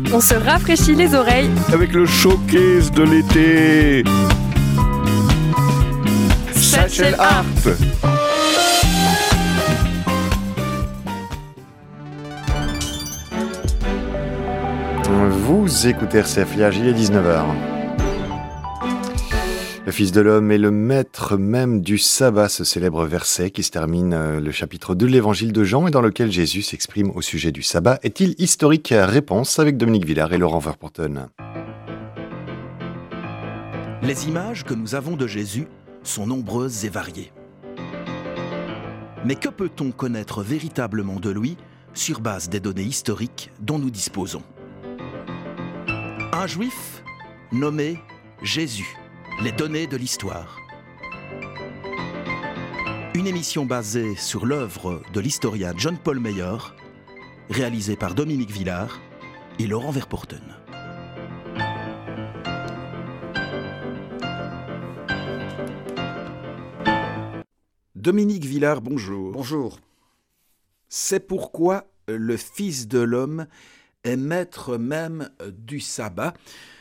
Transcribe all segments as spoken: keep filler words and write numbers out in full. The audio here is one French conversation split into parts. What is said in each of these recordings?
On se rafraîchit les oreilles avec le showcase de l'été. Satchel Art. Vous écoutez R C F Liège, il est dix-neuf heures. Le Fils de l'homme est le maître même du sabbat, ce célèbre verset qui se termine le chapitre deux de l'évangile de Jean et dans lequel Jésus s'exprime au sujet du sabbat. Est-il historique? Réponse avec Dominique Villard et Laurent Verpoorten. Les images que nous avons de Jésus sont nombreuses et variées. Mais que peut-on connaître véritablement de lui sur base des données historiques dont nous disposons? Un juif nommé Jésus. Les données de l'histoire. Une émission basée sur l'œuvre de l'historien John Paul Meyer, réalisée par Dominique Villard et Laurent Verpoorten. Dominique Villard, bonjour. Bonjour. C'est pourquoi le Fils de l'homme est maître même du sabbat.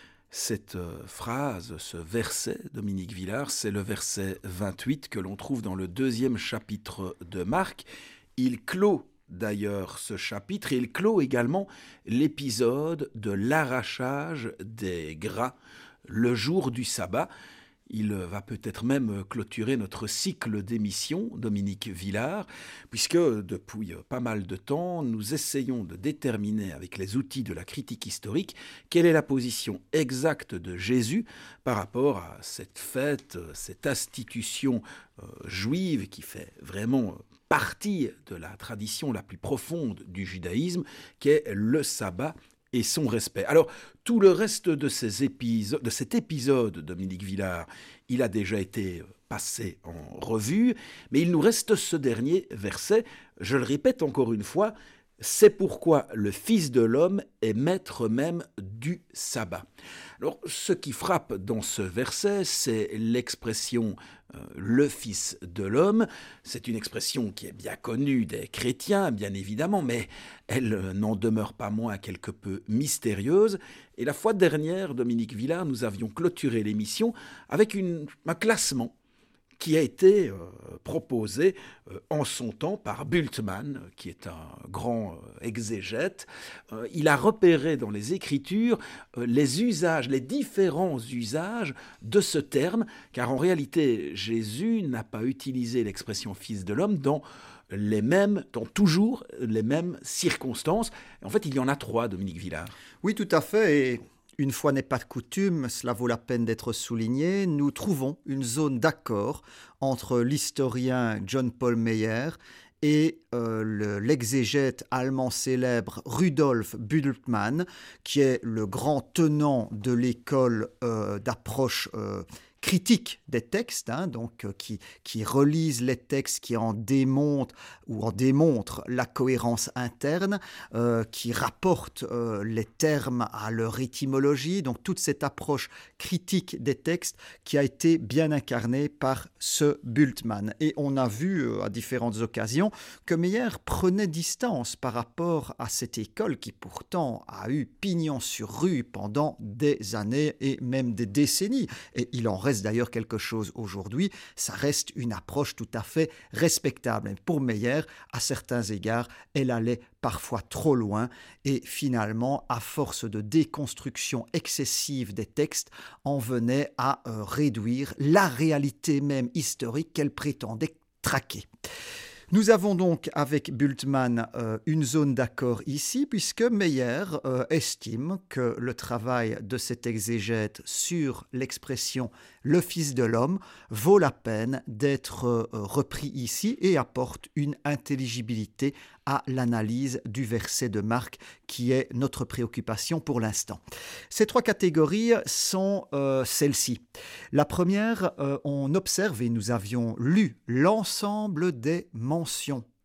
Cette phrase, ce verset, Dominique Villard, c'est le verset vingt-huit que l'on trouve dans le deuxième chapitre de Marc. Il clôt d'ailleurs ce chapitre et il clôt également l'épisode de l'arrachage des grains le jour du sabbat. Il va peut-être même clôturer notre cycle d'émissions, Dominique Villard, puisque depuis pas mal de temps, nous essayons de déterminer avec les outils de la critique historique quelle est la position exacte de Jésus par rapport à cette fête, cette institution euh, juive qui fait vraiment partie de la tradition la plus profonde du judaïsme, qui est le sabbat et son respect. Alors, tout le reste de, ces épisodes, de cet épisode, Dominique Villard, il a déjà été passé en revue, mais il nous reste ce dernier verset. Je le répète encore une fois, c'est pourquoi le Fils de l'homme est maître même du sabbat. Alors, ce qui frappe dans ce verset, c'est l'expression euh, « le Fils de l'homme ». C'est une expression qui est bien connue des chrétiens, bien évidemment, mais elle n'en demeure pas moins quelque peu mystérieuse. Et la fois dernière, Dominique Villard, nous avions clôturé l'émission avec une, un classement qui a été euh, proposé euh, en son temps par Bultmann, qui est un grand euh, exégète. Euh, il a repéré dans les Écritures euh, les usages, les différents usages de ce terme, car en réalité, Jésus n'a pas utilisé l'expression « fils de l'homme » dans les mêmes, dans toujours les mêmes circonstances. En fait, il y en a trois, Dominique Villard. Oui, tout à fait, et une fois n'est pas de coutume, cela vaut la peine d'être souligné, nous trouvons une zone d'accord entre l'historien John Paul Meyer et euh, le, l'exégète allemand célèbre Rudolf Bultmann, qui est le grand tenant de l'école euh, d'approche euh, critique des textes, hein, donc euh, qui, qui relisent les textes, qui en démontrent ou en démontrent la cohérence interne, euh, qui rapportent euh, les termes à leur étymologie, donc toute cette approche critique des textes qui a été bien incarnée par ce Bultmann. Et on a vu euh, à différentes occasions que Meyer prenait distance par rapport à cette école qui pourtant a eu pignon sur rue pendant des années et même des décennies. Et il en reste d'ailleurs quelque chose aujourd'hui, ça reste une approche tout à fait respectable. Et pour Meyer, à certains égards, elle allait parfois trop loin et finalement, à force de déconstruction excessive des textes, en venait à euh, réduire la réalité même historique qu'elle prétendait traquer. Nous avons donc avec Bultmann euh, une zone d'accord ici, puisque Meyer euh, estime que le travail de cet exégète sur l'expression « le Fils de l'homme » vaut la peine d'être euh, repris ici et apporte une intelligibilité à l'analyse du verset de Marc qui est notre préoccupation pour l'instant. Ces trois catégories sont euh, celles-ci. La première, euh, on observe, et nous avions lu l'ensemble des mentions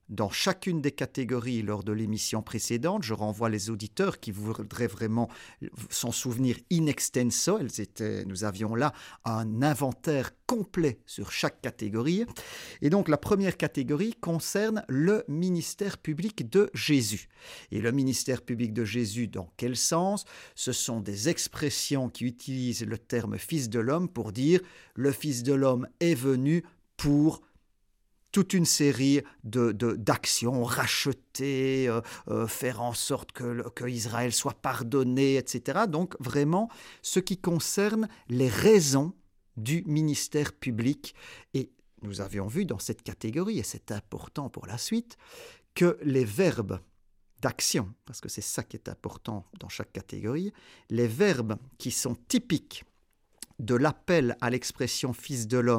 dans chacune des catégories lors de l'émission précédente. Je renvoie les auditeurs qui voudraient vraiment s'en souvenir in extenso. Elles étaient, nous avions là un inventaire complet sur chaque catégorie. Et donc la première catégorie concerne le ministère public de Jésus. Et le ministère public de Jésus, dans quel sens? Ce sont des expressions qui utilisent le terme « fils de l'homme » pour dire « le fils de l'homme est venu pour toute une série de, de, d'actions, racheter, euh, euh, faire en sorte que, que Israël soit pardonné, et cetera » Donc vraiment, ce qui concerne les raisons du ministère public. Et nous avions vu dans cette catégorie, et c'est important pour la suite, que les verbes d'action, parce que c'est ça qui est important dans chaque catégorie, les verbes qui sont typiques de l'appel à l'expression « fils de l'homme »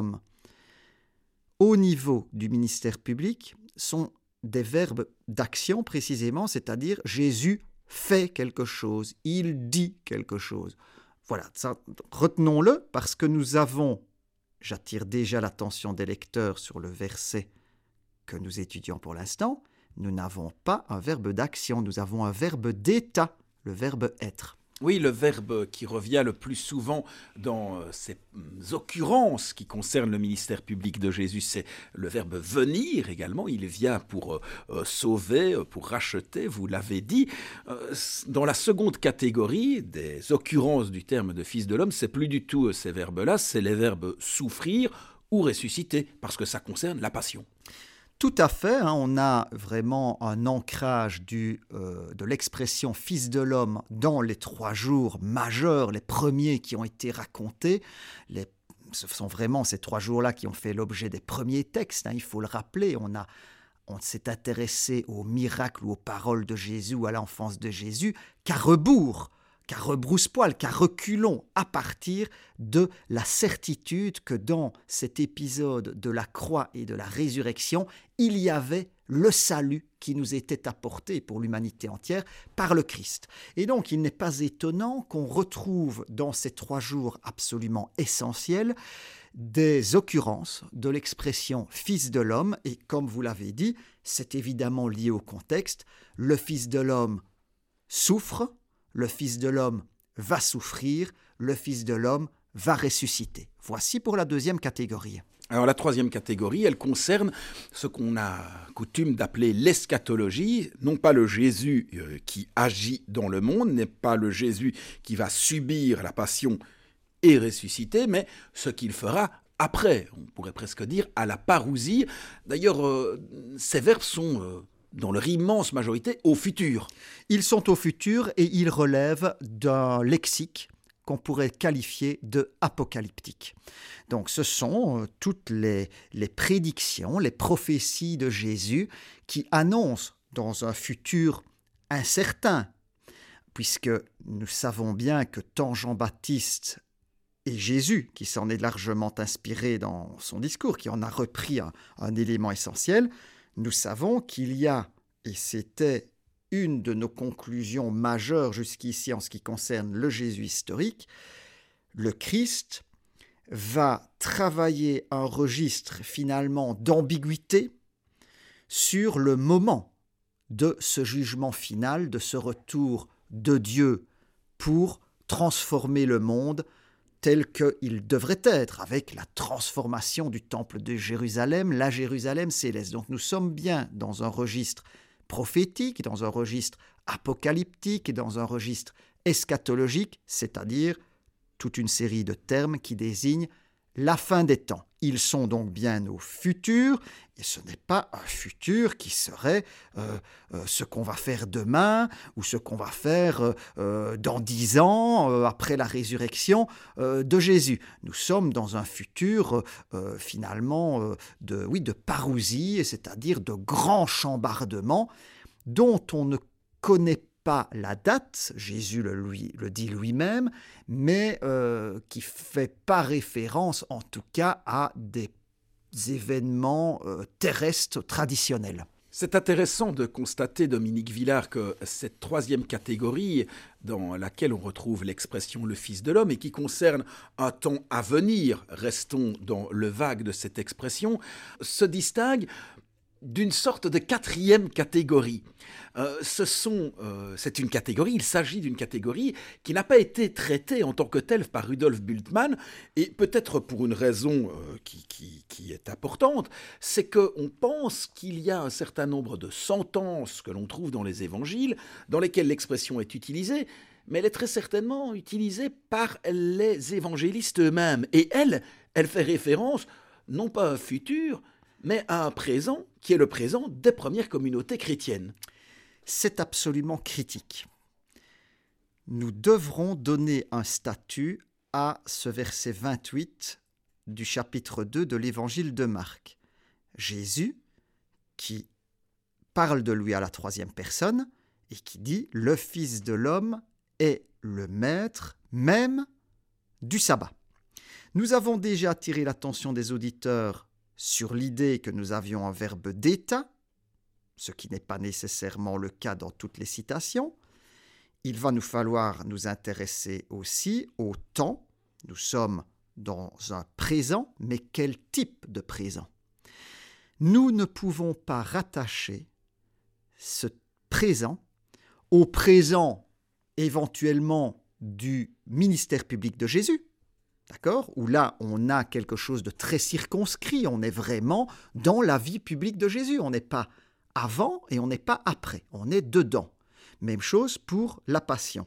au niveau du ministère public sont des verbes d'action précisément, c'est-à-dire Jésus fait quelque chose, il dit quelque chose. Voilà, ça, retenons-le parce que nous avons, j'attire déjà l'attention des lecteurs sur le verset que nous étudions pour l'instant, nous n'avons pas un verbe d'action, nous avons un verbe d'état, le verbe être. Oui, le verbe qui revient le plus souvent dans ces occurrences qui concernent le ministère public de Jésus, c'est le verbe venir également. Il vient pour euh, sauver, pour racheter, vous l'avez dit. Euh, dans la seconde catégorie des occurrences du terme de fils de l'homme, c'est plus du tout ces verbes-là, c'est les verbes souffrir ou ressusciter, parce que ça concerne la passion. Tout à fait, hein, on a vraiment un ancrage du, euh, de l'expression « fils de l'homme » dans les trois jours majeurs, les premiers qui ont été racontés. Les, ce sont vraiment ces trois jours-là qui ont fait l'objet des premiers textes, hein, il faut le rappeler. On, a, on s'est intéressé aux miracles ou aux paroles de Jésus ou à l'enfance de Jésus qu'à rebours, qu'à rebrousse-poil, qu'à reculons, à partir de la certitude que dans cet épisode de la croix et de la résurrection, il y avait le salut qui nous était apporté pour l'humanité entière par le Christ. Et donc, il n'est pas étonnant qu'on retrouve dans ces trois jours absolument essentiels des occurrences de l'expression « fils de l'homme » et comme vous l'avez dit, c'est évidemment lié au contexte. Le fils de l'homme souffre, le Fils de l'homme va souffrir, le Fils de l'homme va ressusciter. Voici pour la deuxième catégorie. Alors la troisième catégorie, elle concerne ce qu'on a coutume d'appeler l'eschatologie, non pas le Jésus euh, qui agit dans le monde, n'est pas le Jésus qui va subir la passion et ressusciter, mais ce qu'il fera après, on pourrait presque dire à la parousie. D'ailleurs, euh, ces verbes sont... Euh, dans leur immense majorité, au futur. Ils sont au futur et ils relèvent d'un lexique qu'on pourrait qualifier de apocalyptique. Donc ce sont euh, toutes les, les prédictions, les prophéties de Jésus qui annoncent dans un futur incertain, puisque nous savons bien que tant Jean-Baptiste et Jésus, qui s'en est largement inspiré dans son discours, qui en a repris un, un élément essentiel, nous savons qu'il y a, et c'était une de nos conclusions majeures jusqu'ici en ce qui concerne le Jésus historique, le Christ va travailler un registre finalement d'ambiguïté sur le moment de ce jugement final, de ce retour de Dieu pour transformer le monde tel qu'il devrait être, avec la transformation du temple de Jérusalem, la Jérusalem céleste. Donc nous sommes bien dans un registre prophétique, dans un registre apocalyptique, dans un registre eschatologique, c'est-à-dire toute une série de termes qui désignent la fin des temps. Ils sont donc bien au futur, et ce n'est pas un futur qui serait euh, euh, ce qu'on va faire demain, ou ce qu'on va faire euh, euh, dans dix ans, euh, après la résurrection euh, de Jésus. Nous sommes dans un futur, euh, finalement, euh, de, oui, de parousie, c'est-à-dire de grands chambardements, dont on ne connaît pas pas la date, Jésus le, lui, le dit lui-même, mais euh, qui fait pas référence en tout cas à des événements euh, terrestres traditionnels. C'est intéressant de constater, Dominique Villard, que cette troisième catégorie dans laquelle on retrouve l'expression « le Fils de l'homme » et qui concerne un temps à venir, restons dans le vague de cette expression, se distingue d'une sorte de quatrième catégorie. Euh, ce sont, euh, c'est une catégorie, il s'agit d'une catégorie qui n'a pas été traitée en tant que telle par Rudolf Bultmann, et peut-être pour une raison euh, qui, qui, qui est importante, c'est qu'on pense qu'il y a un certain nombre de sentences que l'on trouve dans les évangiles, dans lesquelles l'expression est utilisée, mais elle est très certainement utilisée par les évangélistes eux-mêmes. Et elle, elle fait référence non pas à un futur, mais à un présent qui est le présent des premières communautés chrétiennes. C'est absolument critique. Nous devrons donner un statut à ce verset vingt-huit du chapitre deux de l'évangile de Marc. Jésus, qui parle de lui à la troisième personne et qui dit « Le Fils de l'homme est le maître même du sabbat ». Nous avons déjà attiré l'attention des auditeurs sur l'idée que nous avions un verbe d'état, ce qui n'est pas nécessairement le cas dans toutes les citations. Il va nous falloir nous intéresser aussi au temps. Nous sommes dans un présent, mais quel type de présent ? Nous ne pouvons pas rattacher ce présent au présent éventuellement du ministère public de Jésus. D'accord ? Où là, on a quelque chose de très circonscrit. On est vraiment dans la vie publique de Jésus. On n'est pas avant et on n'est pas après. On est dedans. Même chose pour la passion.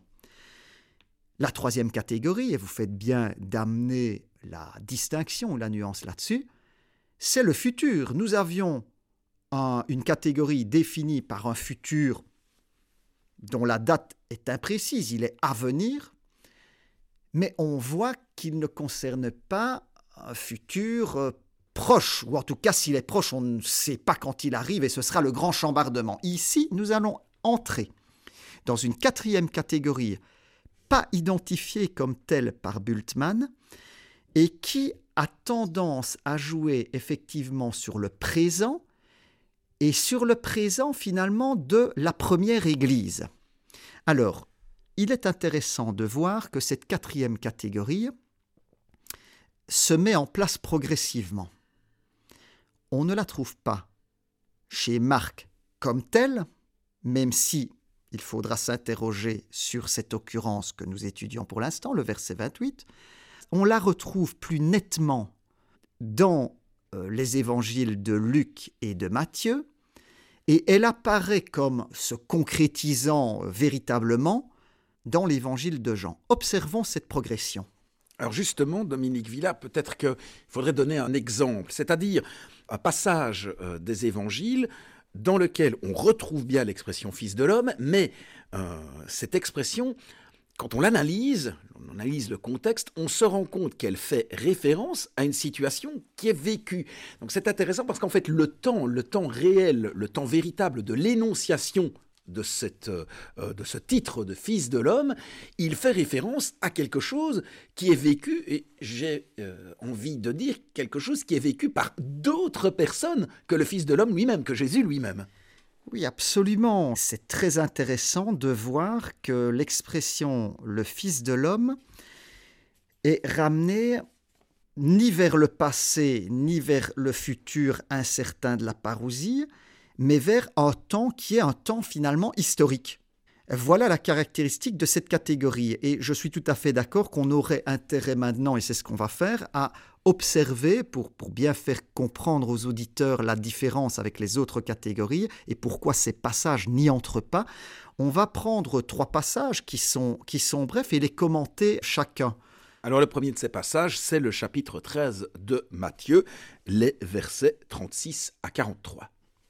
La troisième catégorie, et vous faites bien d'amener la distinction, la nuance là-dessus, c'est le futur. Nous avions un, une catégorie définie par un futur dont la date est imprécise. Il est à venir. Mais on voit qu'il ne concerne pas un futur euh, proche, ou en tout cas s'il est proche, on ne sait pas quand il arrive et ce sera le grand chambardement. Ici, nous allons entrer dans une quatrième catégorie, pas identifiée comme telle par Bultmann, et qui a tendance à jouer effectivement sur le présent, et sur le présent finalement de la première Église. Alors, il est intéressant de voir que cette quatrième catégorie se met en place progressivement. On ne la trouve pas chez Marc comme telle, même si il faudra s'interroger sur cette occurrence que nous étudions pour l'instant, le verset vingt-huit. On la retrouve plus nettement dans euh, les évangiles de Luc et de Matthieu, et elle apparaît comme se concrétisant euh, véritablement dans l'évangile de Jean. Observons cette progression. Alors justement, Dominique Villa, peut-être qu'il faudrait donner un exemple, c'est-à-dire un passage euh, des évangiles dans lequel on retrouve bien l'expression « fils de l'homme », mais euh, cette expression, quand on l'analyse, on analyse le contexte, on se rend compte qu'elle fait référence à une situation qui est vécue. Donc c'est intéressant parce qu'en fait, le temps, le temps réel, le temps véritable de l'énonciation de, cette, euh, de ce titre de fils de l'homme, il fait référence à quelque chose qui est vécu, et j'ai euh, envie de dire quelque chose qui est vécu par d'autres personnes que le fils de l'homme lui-même, que Jésus lui-même. Oui, absolument. C'est très intéressant de voir que l'expression « le fils de l'homme » est ramenée ni vers le passé, ni vers le futur incertain de la parousie, mais vers un temps qui est un temps finalement historique. Voilà la caractéristique de cette catégorie. Et je suis tout à fait d'accord qu'on aurait intérêt maintenant, et c'est ce qu'on va faire, à observer pour, pour bien faire comprendre aux auditeurs la différence avec les autres catégories et pourquoi ces passages n'y entrent pas. On va prendre trois passages qui sont, qui sont brefs et les commenter chacun. Alors le premier de ces passages, c'est le chapitre treize de Matthieu, les versets trente-six à quarante-trois.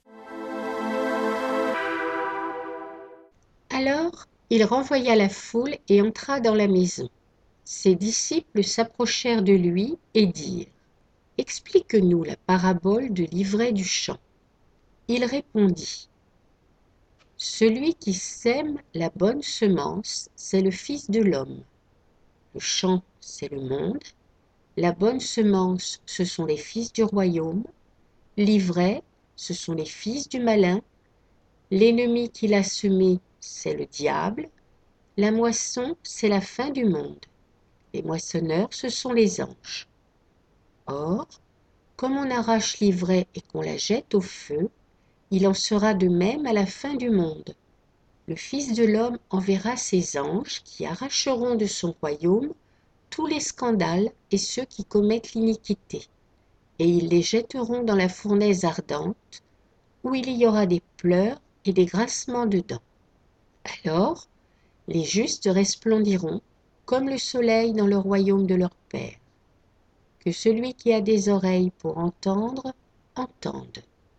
Alors, il renvoya la foule et entra dans la maison. Ses disciples s'approchèrent de lui et dirent : « Explique-nous la parabole de l'ivraie du champ. » Il répondit : « Celui qui sème la bonne semence, c'est le Fils de l'homme. Le champ, c'est le monde. La bonne semence, ce sont les fils du royaume. L'ivraie, ce sont les fils du malin. L'ennemi qui l'a semé, c'est le diable. La moisson, c'est la fin du monde. Les moissonneurs, ce sont les anges. Or, comme on arrache l'ivraie et qu'on la jette au feu, Il en sera de même à la fin du monde. Le Fils de l'homme enverra ses anges qui arracheront de son royaume tous les scandales et ceux qui commettent l'iniquité, et ils les jetteront dans la fournaise ardente, où il y aura des pleurs et des grincements de dents. Alors, les justes resplendiront comme le soleil dans le royaume de leur Père. Que celui qui a des oreilles pour entendre, entende.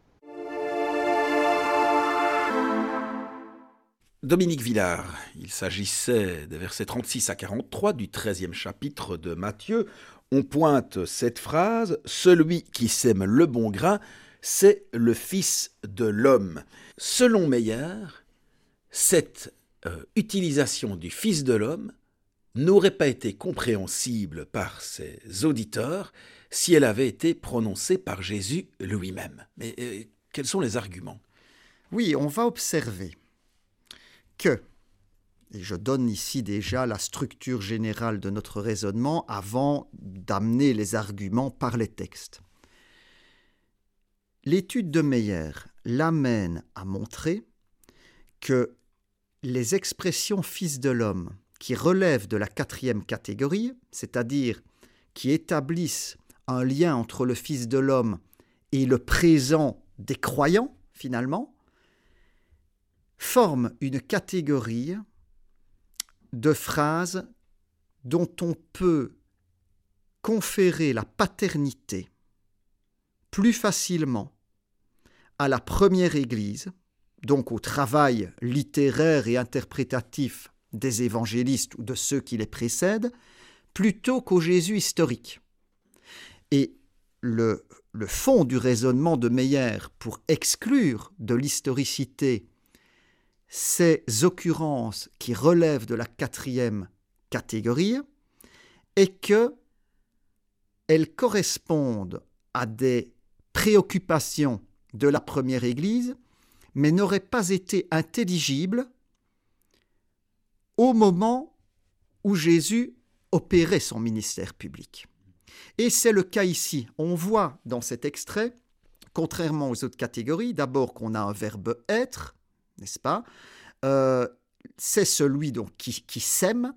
Dominique Villard, il s'agissait des versets trente-six à quarante-trois du treizième chapitre de Matthieu. On pointe cette phrase « Celui qui sème le bon grain, c'est le Fils de l'homme ». Selon Meyer, cette euh, utilisation du Fils de l'homme n'aurait pas été compréhensible par ses auditeurs si elle avait été prononcée par Jésus lui-même. Mais euh, quels sont les arguments ? Oui, on va observer que, et je donne ici déjà la structure générale de notre raisonnement avant d'amener les arguments par les textes. L'étude de Meyer l'amène à montrer que les expressions Fils de l'homme qui relèvent de la quatrième catégorie, c'est-à-dire qui établissent un lien entre le Fils de l'homme et le présent des croyants, finalement, forment une catégorie de phrases dont on peut conférer la paternité plus facilement à la première Église, donc au travail littéraire et interprétatif des évangélistes ou de ceux qui les précèdent, plutôt qu'au Jésus historique. Et le, le fond du raisonnement de Meyer pour exclure de l'historicité ces occurrences qui relèvent de la quatrième catégorie est qu'elles correspondent à des préoccupations de la première Église, mais n'auraient pas été intelligibles au moment où Jésus opérait son ministère public. Et c'est le cas ici. On voit dans cet extrait, contrairement aux autres catégories, d'abord qu'on a un verbe « être », n'est-ce pas ? euh, C'est celui donc, qui, qui sème.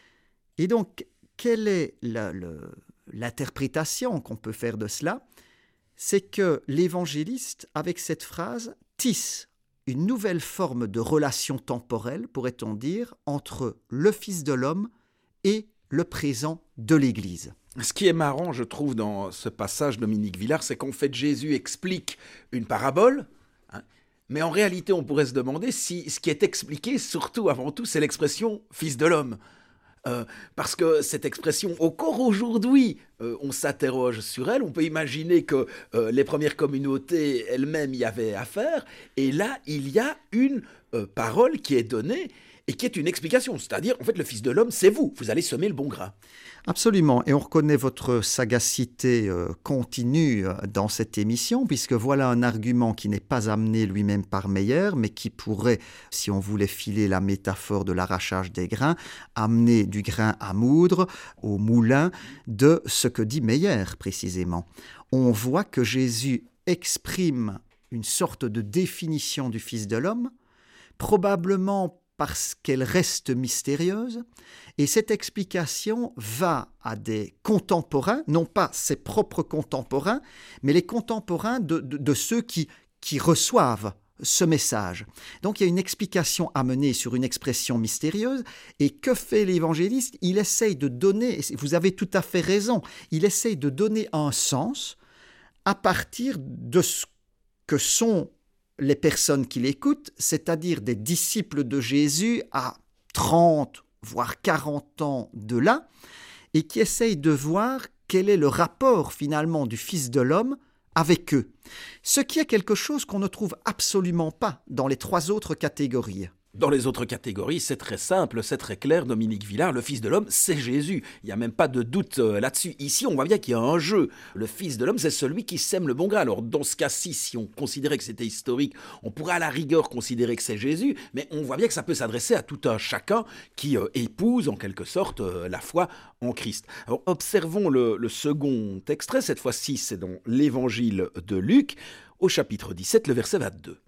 Et donc, quelle est la, le, l'interprétation qu'on peut faire de cela ? C'est que l'évangéliste, avec cette phrase, tisse une nouvelle forme de relation temporelle, pourrait-on dire, entre le Fils de l'homme et le présent de l'Église. Ce qui est marrant, je trouve, dans ce passage, Dominique Villard, c'est qu'en fait, Jésus explique une parabole, hein, mais en réalité, on pourrait se demander si ce qui est expliqué, surtout avant tout, c'est l'expression « Fils de l'homme ». Euh, parce que cette expression, encore aujourd'hui, euh, on s'interroge sur elle. On peut imaginer que euh, les premières communautés elles-mêmes y avaient affaire. Et là, il y a une euh, parole qui est donnée et qui est une explication. C'est-à-dire, en fait, le Fils de l'homme, c'est vous. Vous allez semer le bon grain. Absolument. Et on reconnaît votre sagacité euh, continue euh, dans cette émission, puisque voilà un argument qui n'est pas amené lui-même par Meyer, mais qui pourrait, si on voulait filer la métaphore de l'arrachage des grains, amener du grain à moudre au moulin de ce que dit Meyer précisément. On voit que Jésus exprime une sorte de définition du Fils de l'homme, probablement parce qu'elle reste mystérieuse, et cette explication va à des contemporains, non pas ses propres contemporains, mais les contemporains de, de, de ceux qui, qui reçoivent ce message. Donc il y a une explication à mener sur une expression mystérieuse, et que fait l'évangéliste ? Il essaye de donner, et vous avez tout à fait raison, il essaye de donner un sens à partir de ce que sont les personnes qui l'écoutent, c'est-à-dire des disciples de Jésus à trente, voire quarante ans de là, et qui essayent de voir quel est le rapport finalement du Fils de l'homme avec eux. Ce qui est quelque chose qu'on ne trouve absolument pas dans les trois autres catégories. Dans les autres catégories, c'est très simple, c'est très clair, Dominique Villard, le Fils de l'homme, c'est Jésus. Il n'y a même pas de doute euh, là-dessus. Ici, on voit bien qu'il y a un jeu. Le Fils de l'homme, c'est celui qui sème le bon grain. Alors, dans ce cas-ci, si on considérait que c'était historique, on pourrait à la rigueur considérer que c'est Jésus, mais on voit bien que ça peut s'adresser à tout un chacun qui euh, épouse, en quelque sorte, euh, la foi en Christ. Alors, observons le, le second extrait. Cette fois-ci, c'est dans l'Évangile de Luc, au chapitre dix-sept, le verset vingt-deux.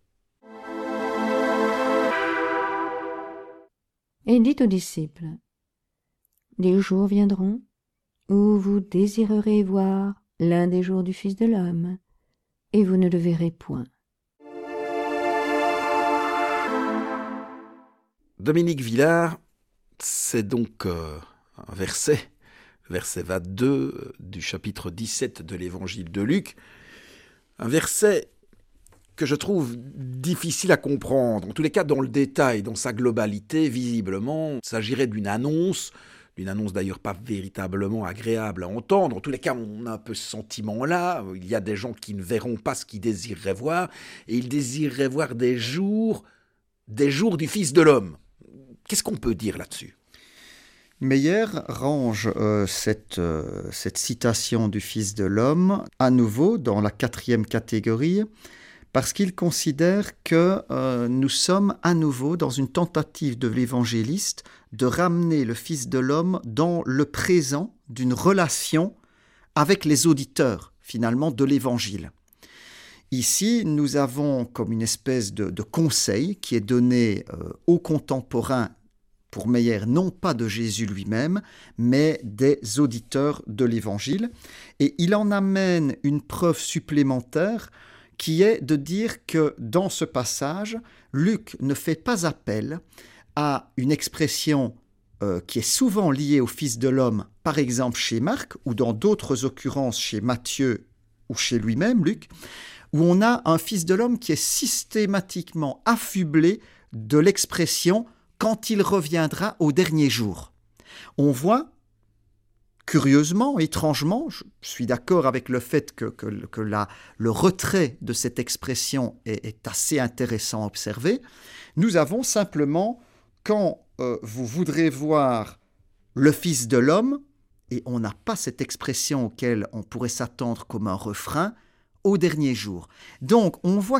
et dit aux disciples, « Des jours viendront où vous désirerez voir l'un des jours du Fils de l'homme, et vous ne le verrez point. » Dominique Villard, c'est donc euh, un verset, verset vingt-deux euh, du chapitre dix-sept de l'évangile de Luc, un verset que je trouve difficile à comprendre, en tous les cas dans le détail, dans sa globalité, visiblement, il s'agirait d'une annonce, d'une annonce d'ailleurs pas véritablement agréable à entendre, en tous les cas on a un peu ce sentiment-là, il y a des gens qui ne verront pas ce qu'ils désireraient voir, et ils désireraient voir des jours, des jours du Fils de l'homme. Qu'est-ce qu'on peut dire là-dessus ? Meyer range euh, cette, euh, cette citation du Fils de l'homme à nouveau dans la quatrième catégorie, parce qu'il considère que euh, nous sommes à nouveau dans une tentative de l'évangéliste de ramener le Fils de l'homme dans le présent d'une relation avec les auditeurs, finalement, de l'Évangile. Ici, nous avons comme une espèce de, de conseil qui est donné euh, aux contemporains, pour Meyer, non pas de Jésus lui-même, mais des auditeurs de l'Évangile. Et il en amène une preuve supplémentaire qui est de dire que dans ce passage, Luc ne fait pas appel à une expression euh, qui est souvent liée au Fils de l'homme, par exemple chez Marc, ou dans d'autres occurrences chez Matthieu ou chez lui-même, Luc, où on a un Fils de l'homme qui est systématiquement affublé de l'expression « quand il reviendra au dernier jour ». On voit, curieusement, étrangement, je suis d'accord avec le fait que, que, que la, le retrait de cette expression est, est assez intéressant à observer, nous avons simplement, quand euh, vous voudrez voir le Fils de l'homme, et on n'a pas cette expression auquel on pourrait s'attendre comme un refrain, au dernier jour. Donc, on voit